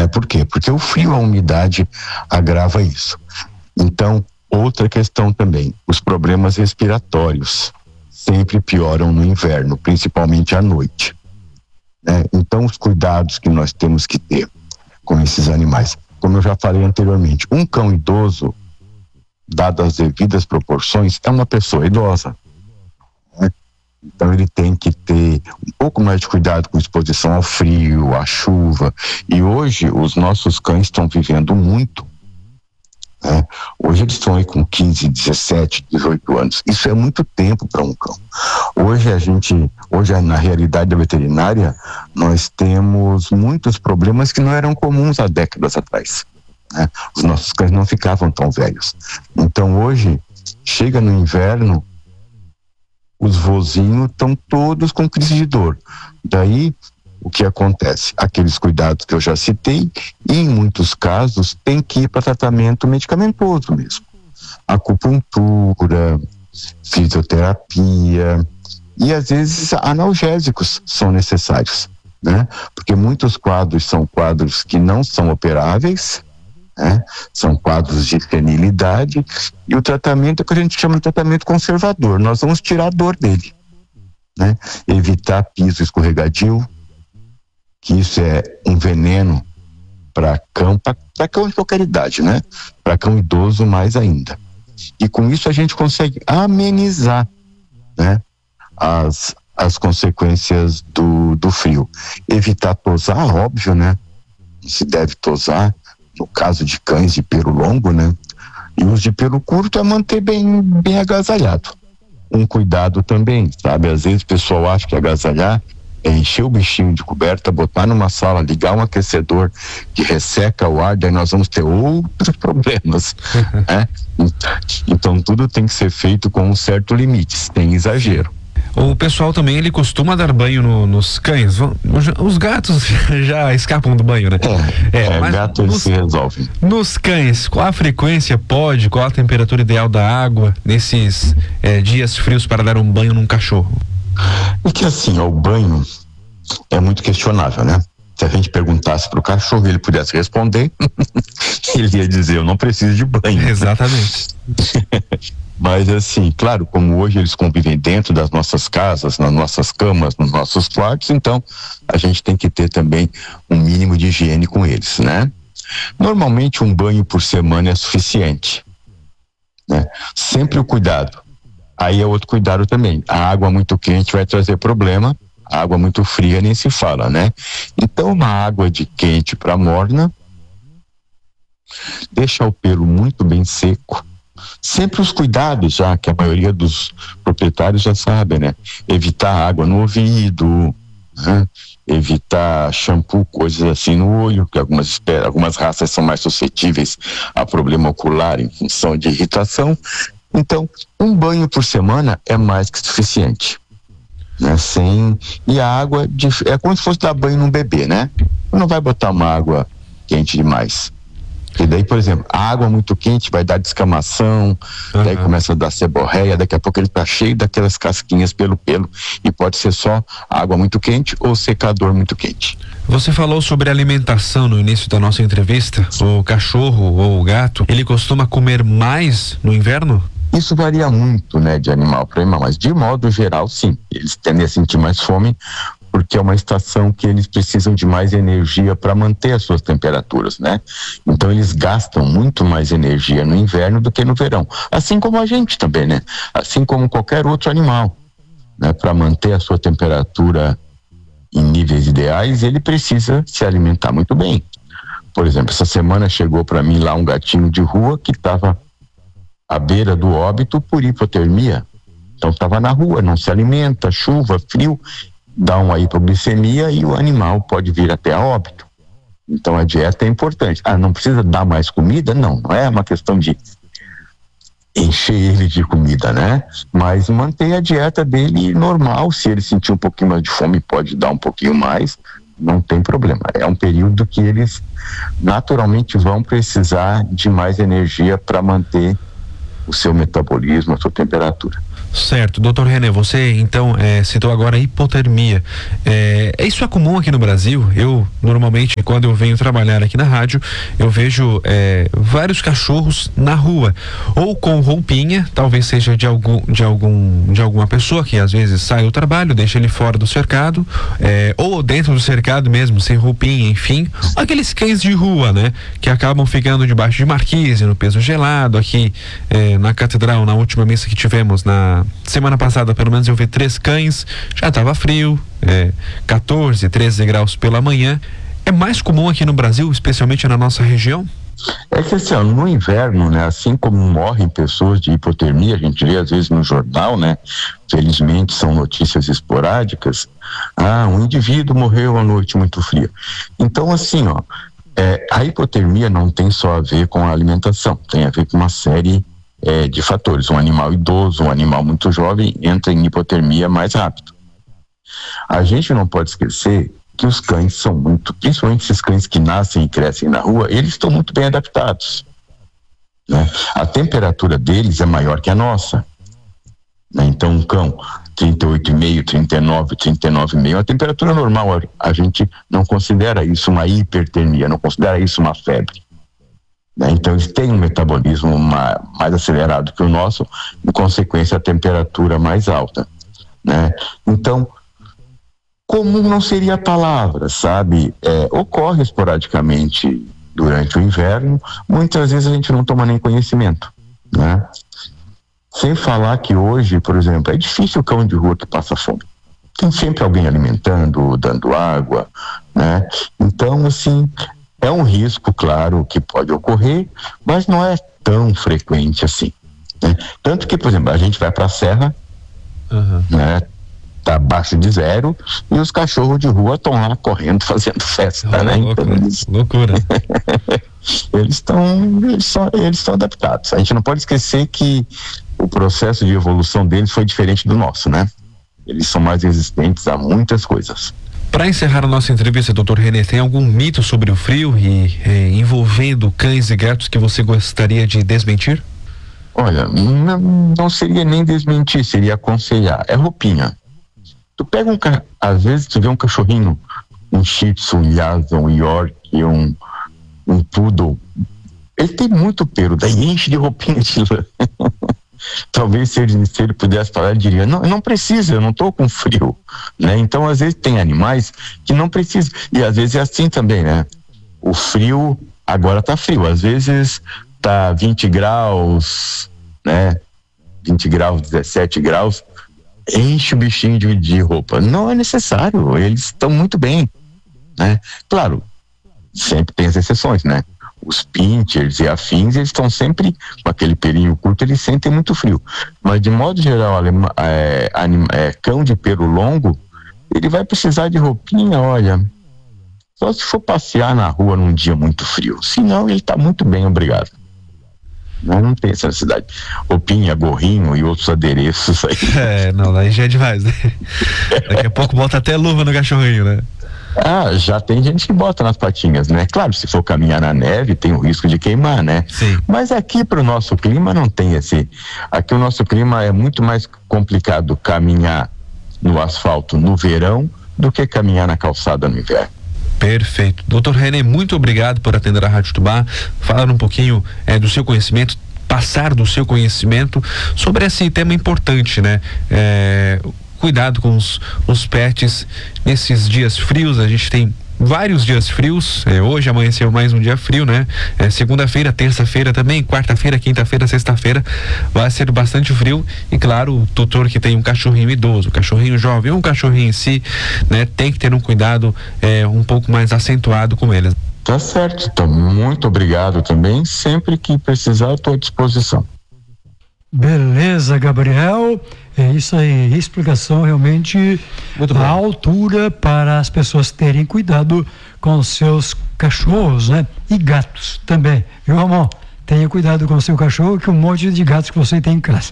né? Por quê? Porque o frio, a umidade agrava isso. Então, outra questão também, os problemas respiratórios sempre pioram no inverno, principalmente à noite, né? Então, os cuidados que nós temos que ter com esses animais, como eu já falei anteriormente, um cão idoso, dadas as devidas proporções, é uma pessoa idosa, né? Então ele tem que ter um pouco mais de cuidado com exposição ao frio, à chuva. E hoje os nossos cães estão vivendo muito, né? Hoje eles estão aí com 15, 17, 18 anos. Isso é muito tempo para um cão. Hoje na realidade da veterinária, nós temos muitos problemas que não eram comuns há décadas atrás, né? Os nossos cães não ficavam tão velhos. Então hoje, chega no inverno, os vozinhos estão todos com crise de dor. Daí, o que acontece? Aqueles cuidados que eu já citei, e em muitos casos tem que ir para tratamento medicamentoso mesmo. Acupuntura, fisioterapia, e às vezes analgésicos são necessários, né? Porque muitos quadros são quadros que não são operáveis, né? São quadros de senilidade, e o tratamento é o que a gente chama de tratamento conservador. Nós vamos tirar a dor dele, né? Evitar piso escorregadio, que isso é um veneno para cão de qualquer idade, né? Para cão idoso mais ainda. E com isso a gente consegue amenizar, né, as consequências do frio. Evitar tosar, óbvio, né? Não se deve tosar. No caso de cães de pelo longo, né? E os de pelo curto é manter bem agasalhado. Um cuidado também, sabe? Às vezes o pessoal acha que agasalhar é encher o bichinho de coberta, botar numa sala, ligar um aquecedor que resseca o ar, daí nós vamos ter outros problemas, né? Então tudo tem que ser feito com um certo limite, sem exagero. O pessoal também, ele costuma dar banho nos cães. Os gatos já escapam do banho, né? Mas gato eles se resolvem. Nos cães, qual a frequência qual a temperatura ideal da água nesses dias frios para dar um banho num cachorro? É que assim, o banho é muito questionável, né? Se a gente perguntasse pro cachorro e ele pudesse responder, ele ia dizer, eu não preciso de banho. Exatamente. Mas assim, claro, como hoje eles convivem dentro das nossas casas, nas nossas camas, nos nossos quartos, então a gente tem que ter também um mínimo de higiene com eles, né? Normalmente um banho por semana é suficiente, né? Sempre o cuidado. Aí é outro cuidado também. A água muito quente vai trazer problema, a água muito fria nem se fala, né? Então uma água de quente para morna, deixar o pelo muito bem seco. Sempre os cuidados, já que a maioria dos proprietários já sabem, né? Evitar água no ouvido, né? Evitar shampoo, coisas assim no olho, que algumas raças são mais suscetíveis a problema ocular em função de irritação. Então, um banho por semana é mais que suficiente, né? E a água é como se fosse dar banho num bebê, né? Não vai botar uma água quente demais. Porque daí, por exemplo, a água muito quente vai dar descamação, daí começa a dar seborreia, daqui a pouco ele tá cheio daquelas casquinhas pelo pelo, e pode ser só água muito quente ou secador muito quente. Você falou sobre alimentação no início da nossa entrevista. O cachorro ou o gato, ele costuma comer mais no inverno? Isso varia muito, né, de animal para animal, mas de modo geral, sim. Eles tendem a sentir mais fome, porque é uma estação que eles precisam de mais energia para manter as suas temperaturas, né? Então eles gastam muito mais energia no inverno do que no verão. Assim como a gente também, né? Assim como qualquer outro animal, né? Para manter a sua temperatura em níveis ideais, ele precisa se alimentar muito bem. Por exemplo, essa semana chegou para mim lá um gatinho de rua que estava à beira do óbito por hipotermia. Então estava na rua, não se alimenta, chuva, frio, dá uma hipoglicemia e o animal pode vir até a óbito. Então a dieta é importante. Não precisa dar mais comida? Não é uma questão de encher ele de comida, né? Mas manter a dieta dele normal. Se ele sentir um pouquinho mais de fome, pode dar um pouquinho mais, não tem problema. É um período que eles naturalmente vão precisar de mais energia para manter o seu metabolismo, a sua temperatura. Certo, doutor René, você então citou agora a hipotermia. Isso é comum aqui no Brasil? Eu, normalmente, quando eu venho trabalhar aqui na rádio, eu vejo vários cachorros na rua, ou com roupinha, talvez seja de alguma pessoa que às vezes sai do trabalho, deixa ele fora do cercado, ou dentro do cercado mesmo, sem roupinha, enfim, aqueles cães de rua, né? Que acabam ficando debaixo de marquise, no peso gelado, aqui na Catedral, na última missa que tivemos na semana passada, pelo menos eu vi 3 cães, já estava frio, 14, 13 graus pela manhã. É mais comum aqui no Brasil, especialmente na nossa região? É que assim, no inverno, né, assim como morrem pessoas de hipotermia, a gente vê às vezes no jornal, né, felizmente são notícias esporádicas, um indivíduo morreu à noite muito fria. Então assim, a hipotermia não tem só a ver com a alimentação, tem a ver com uma série de fatores. Um animal idoso, um animal muito jovem entra em hipotermia mais rápido. A gente não pode esquecer que os cães são principalmente esses cães que nascem e crescem na rua, eles estão muito bem adaptados, né? A temperatura deles é maior que a nossa, né? Então um cão 38,5, 39, 39,5, a temperatura normal, a gente não considera isso uma hipertermia, não considera isso uma febre, né? Então eles têm um metabolismo mais acelerado que o nosso, em consequência a temperatura mais alta, né? Então, comum não seria a palavra, sabe? Ocorre esporadicamente durante o inverno, muitas vezes a gente não toma nem conhecimento, né? Sem falar que hoje, por exemplo, é difícil o cão de rua que passa fome. Tem sempre alguém alimentando, dando água, né? Então, assim, é um risco, claro, que pode ocorrer, mas não é tão frequente assim, né? Tanto que, por exemplo, a gente vai para a serra, né? Tá abaixo de 0 e os cachorros de rua estão lá correndo, fazendo festa, né? Então, loucura. eles estão adaptados. A gente não pode esquecer que o processo de evolução deles foi diferente do nosso, né? Eles são mais resistentes a muitas coisas. Para encerrar a nossa entrevista, doutor René, tem algum mito sobre o frio e envolvendo cães e gatos que você gostaria de desmentir? Olha, não seria nem desmentir, seria aconselhar. É roupinha. Tu pega às vezes tu vê um cachorrinho, um Shih Tzu, um Lhasa, um York, um Poodle, ele tem muito pelo, daí enche de roupinha de lã. Talvez se ele pudesse falar, ele diria, não precisa, eu não tô com frio, né? Então às vezes tem animais que não precisam, e às vezes é assim também, né? O frio, agora tá frio, às vezes tá 20 graus, né? 20 graus, 17 graus, enche o bichinho de roupa. Não é necessário, eles estão muito bem, né? Claro, sempre tem as exceções, né? Os pinchers e afins, eles estão sempre com aquele pelinho curto, eles sentem muito frio. Mas de modo geral, cão de pelo longo, ele vai precisar de roupinha, olha, só se for passear na rua num dia muito frio. Senão ele está muito bem, obrigado. Não tem essa necessidade. Roupinha, gorrinho e outros adereços aí. Não, aí já é demais, né? Daqui a pouco bota até luva no cachorrinho, né? Já tem gente que bota nas patinhas, né? Claro, se for caminhar na neve, tem o risco de queimar, né? Sim. Mas aqui pro nosso clima não tem esse. Aqui o nosso clima é muito mais complicado caminhar no asfalto no verão do que caminhar na calçada no inverno. Perfeito. Doutor René, muito obrigado por atender a Rádio Tubá, falar um pouquinho do seu conhecimento, passar do seu conhecimento sobre esse tema importante, né? Cuidado com os pets nesses dias frios. A gente tem vários dias frios, hoje amanheceu mais um dia frio, né? Segunda-feira, terça-feira também, quarta-feira, quinta-feira, sexta-feira vai ser bastante frio e claro, o tutor que tem um cachorrinho idoso, um cachorrinho jovem ou um cachorrinho em si, né? Tem que ter um cuidado um pouco mais acentuado com eles. Tá certo, então muito obrigado também, sempre que precisar eu tô à disposição. Beleza, Gabriel, é isso aí, explicação realmente à altura para as pessoas terem cuidado com os seus cachorros, né? E gatos também, viu, Ramon? Tenha cuidado com o seu cachorro, que um monte de gatos que você tem em casa.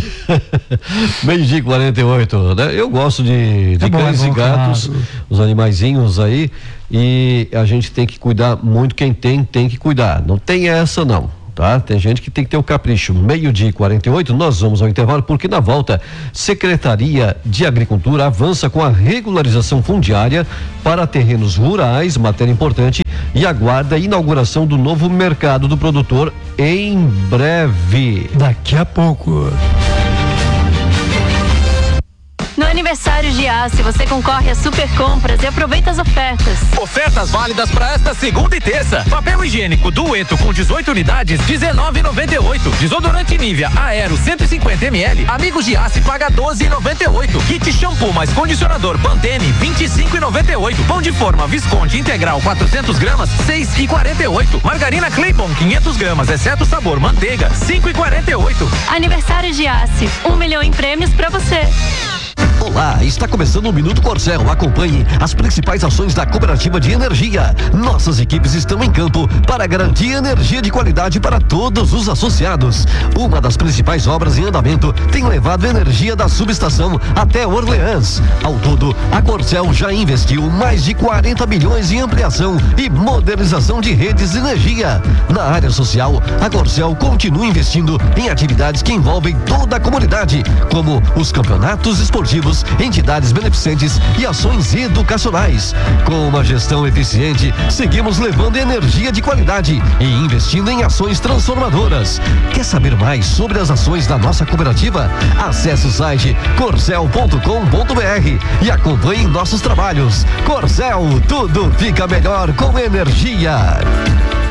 Meio-dia 48, né? Eu gosto de cães e gatos, claro. Os animaizinhos aí, e a gente tem que cuidar muito, quem tem que cuidar, não tem essa não. tá? Tem gente que tem que ter o capricho. 12:48, nós vamos ao intervalo, porque na volta, Secretaria de Agricultura avança com a regularização fundiária para terrenos rurais, matéria importante, e aguarda a inauguração do novo mercado do produtor em breve. Daqui a pouco. No aniversário Giasse, você concorre a super compras e aproveita as ofertas. Ofertas válidas para esta segunda e terça. Papel higiênico Dueto com 18 unidades, R$19,98. Desodorante Nivea Aero 150 ml, Amigo Giasse paga R$12,98. Kit shampoo mais condicionador Pantene, R$25,98. Pão de forma Visconde integral 400 gramas, R$6,48. Margarina Claybon 500 gramas, exceto sabor manteiga, R$5,48. Aniversário Giasse, 1 milhão em prêmios para você. Olá, está começando o Minuto Corcel. Acompanhe as principais ações da Cooperativa de Energia. Nossas equipes estão em campo para garantir energia de qualidade para todos os associados. Uma das principais obras em andamento tem levado energia da subestação até Orleans. Ao todo, a Corcel já investiu mais de 40 milhões em ampliação e modernização de redes de energia. Na área social, a Corcel continua investindo em atividades que envolvem toda a comunidade, como os campeonatos esportivos, entidades beneficentes e ações educacionais. Com uma gestão eficiente, seguimos levando energia de qualidade e investindo em ações transformadoras. Quer saber mais sobre as ações da nossa cooperativa? Acesse o site corcel.com.br e acompanhe nossos trabalhos. Corcel, tudo fica melhor com energia.